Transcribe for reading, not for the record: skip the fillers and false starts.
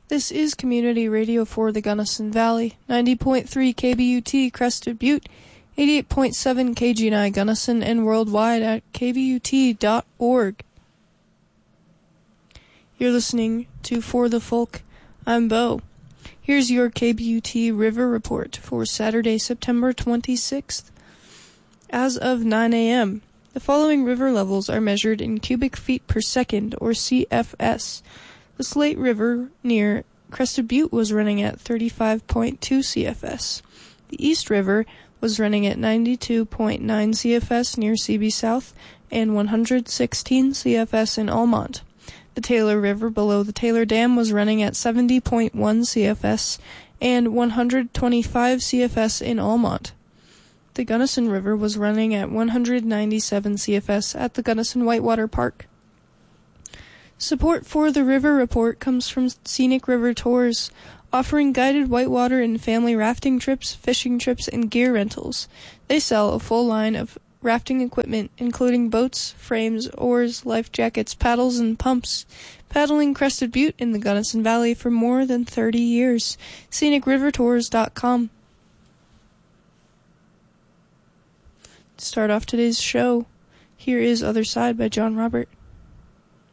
This is Community Radio for the Gunnison Valley, 90.3 KBUT Crested Butte, 88.7 KG9 Gunnison, and worldwide at kbut.org. You're listening to For the Folk. I'm Bo. Here's your KBUT River Report for Saturday, September 26th. As of 9 a.m., the following river levels are measured in cubic feet per second, or CFS. The Slate River near Crested Butte was running at 35.2 CFS. The East River was running at 92.9 CFS near CB South and 116 CFS in Almont. The Taylor River below the Taylor Dam was running at 70.1 CFS and 125 CFS in Almont. The Gunnison River was running at 197 CFS at the Gunnison Whitewater Park. Support for the River Report comes from Scenic River Tours, offering guided whitewater and family rafting trips, fishing trips, and gear rentals. They sell a full line of rafting equipment, including boats, frames, oars, life jackets, paddles, and pumps. Paddling Crested Butte in the Gunnison Valley for more than 30 years. ScenicRiverTours.com. To start off today's show, here is Other Side by John Robert.